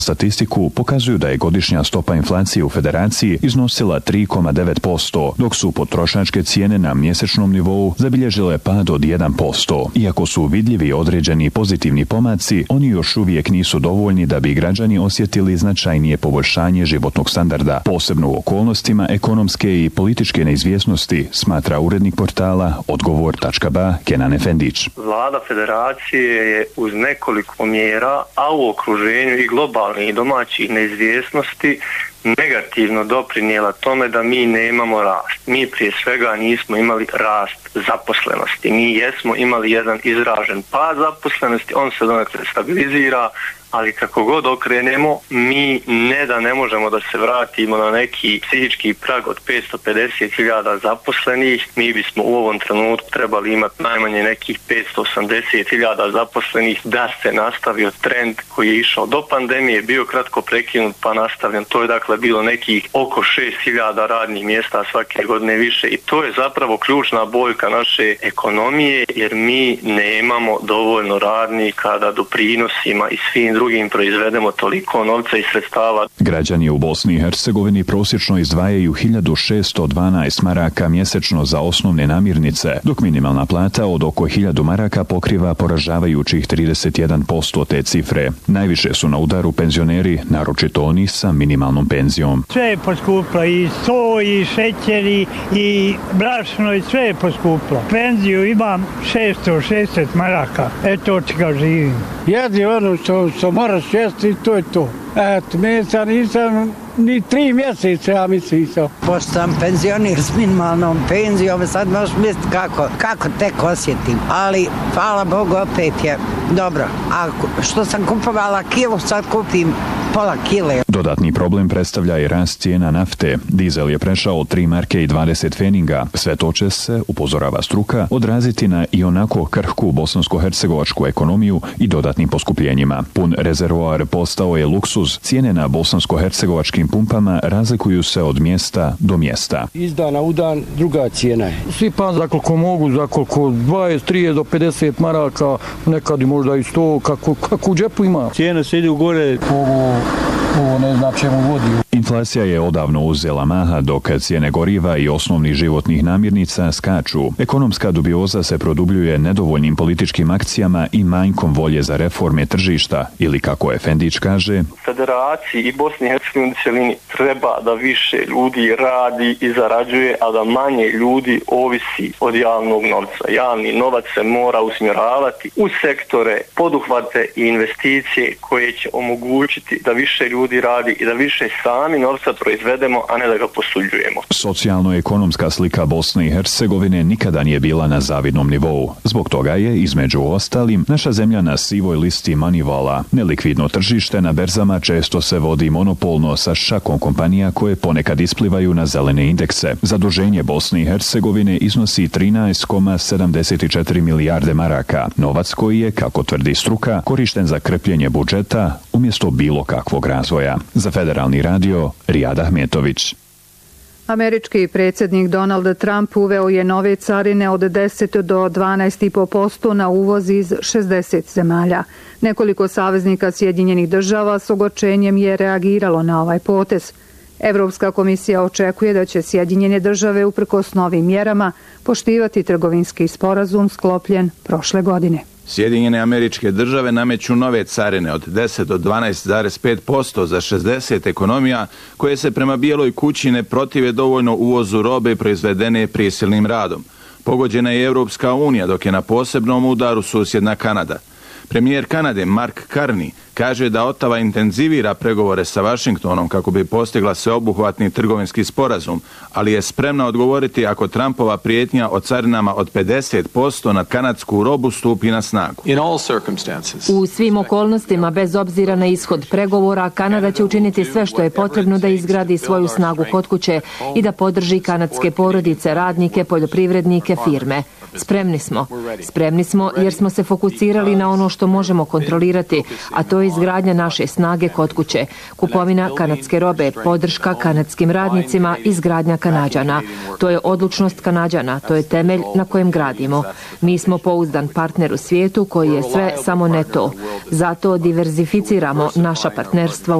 statistiku pokazuju da je godišnja stopa inflacije u Federaciji iznosila 3,9%, dok su potrošačke cijene na mjesečnom nivou zabilježile pad od 1%. Iako su vidljivi određeni pozitivni pomaci, oni još uvijek nisu dovoljni da bi građani osjetili značajnije poboljšanje životnog standarda, posebno u okolnostima ekonomske i političke neizvjesnosti, smatra urednik portala Odgovor.ba Kenan Efendić. Vlada Federacije je uz nekoliko mjera, a u okruženju i globalnih i domaćih neizvjesnosti negativno doprinijela tome da mi nemamo rast. Mi prije svega nismo imali rast zaposlenosti. Mi jesmo imali jedan izražen pad zaposlenosti, on se donekle stabilizira, ali kako god okrenemo, mi ne možemo da se vratimo na neki psihički prag od 550.000 zaposlenih. Mi bismo u ovom trenutku trebali imati najmanje nekih 580.000 zaposlenih da se nastavio trend koji je išao do pandemije, bio kratko prekinut pa nastavljen. To je dakle bilo nekih oko 6.000 radnih mjesta svake godine više i to je zapravo ključna boljka naše ekonomije, jer mi nemamo dovoljno radnika da doprinosima i svim drugim proizvedemo toliko novca i sredstava. Građani u Bosni i Hercegovini prosječno izdvajaju 1612 maraka mjesečno za osnovne namirnice, dok minimalna plata od oko 1000 maraka pokriva poražavajućih 31% te cifre. Najviše su na udaru penzioneri, naročito oni sa minimalnom penzijom. Sve je poskuplo, i so, i šećeri, i brašno, i sve je poskuplo. Penziju imam 660 maraka, eto od čega živim. Jedi ono što moraš jesti, to je to. Eto, mjeseca nisam ni 3 mjeseca, ja mislim to. Pošto sam penzioner s minimalnom penzijom, sad možeš misliti kako tek osjetim. Ali, hvala Bogu, opet je dobro. A što sam kupovala kilu, sad kupim pola kile. Dodatni problem predstavlja i rast cijena nafte. Dizel je prešao 3 marke i 20 feninga. Sve to će se, upozorava struka, odraziti na i onako krhku bosansko-hercegovačku ekonomiju i dodatnim poskupljenjima. Pun rezervoar postao je luksuz. Cijene na bosansko-hercegovačkim pumpama razlikuju se od mjesta do mjesta. Iz dana u dan druga cijena je. Svi pa za koliko mogu, za koliko 20, 30 do 50 maraka, nekad i možda i 100, kako u džepu ima. Cijene se idu gore. Ovo ne znam čemu vodi. Inflacija je odavno uzela maha, dok cijene goriva i osnovnih životnih namirnica skaču. Ekonomska dubioza se produbljuje nedovoljnim političkim akcijama i manjkom volje za reforme tržišta, ili kako Efendić kaže, Federaciji i Bosni i Hercegovini cjelini treba da više ljudi radi i zarađuje, a da manje ljudi ovisi od javnog novca. Javni novac se mora usmjeravati u sektore, poduhvate i investicije koje će omogućiti da više ljudi radi i da više sami novca proizvedemo, a ne da ga posuđujemo. Socijalno-ekonomska slika Bosne i Hercegovine nikada nije bila na zavidnom nivou. Zbog toga je, između ostalim, naša zemlja na sivoj listi Moneyvala. Nelikvidno tržište na berzama često se vodi monopolno sa šakom kompanija koje ponekad isplivaju na zelene indekse. Zaduženje Bosne i Hercegovine iznosi 13,74 milijarde maraka. Novac koji je, kako tvrdi struka, korišten za krpljenje budžeta umjesto bilo kakvog razvoja. Za Federalni radio, Rijad Ahmetović. Američki predsjednik Donald Trump uveo je nove carine od 10 do 12,5% na uvoz iz 60 zemalja. Nekoliko saveznika Sjedinjenih država s ogorčenjem je reagiralo na ovaj potez. Evropska komisija očekuje da će Sjedinjene države uprkos novim mjerama poštivati trgovinski sporazum sklopljen prošle godine. Sjedinjene Američke Države nameću nove carine od 10 do 12,5% za 60 ekonomija koje se prema Bijeloj kući ne protive dovoljno uvozu robe proizvedene prisilnim radom. Pogođena je Europska unija, dok je na posebnom udaru susjedna Kanada. Premijer Kanade Mark Carney kaže da Ottawa intenzivira pregovore sa Washingtonom kako bi postigla sveobuhvatni trgovinski sporazum, ali je spremna odgovoriti ako Trumpova prijetnja o carinama od 50% na kanadsku robu stupi na snagu. U svim okolnostima, bez obzira na ishod pregovora, Kanada će učiniti sve što je potrebno da izgradi svoju snagu kod kuće i da podrži kanadske porodice, radnike, poljoprivrednike, firme. Spremni smo jer smo se fokusirali na ono što možemo kontrolirati, a to je izgradnja naše snage kod kuće, kupovina kanadske robe, podrška kanadskim radnicima, izgradnja Kanađana. To je odlučnost Kanađana, to je temelj na kojem gradimo. Mi smo pouzdan partner u svijetu koji je sve samo ne to. Zato diverzificiramo naša partnerstva